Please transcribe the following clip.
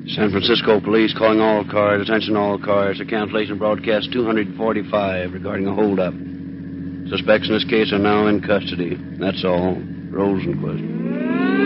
San Francisco police calling all cars. Attention all cars. The cancellation broadcast 245 regarding a holdup. Suspects in this case are now in custody. That's all. Rosenquist.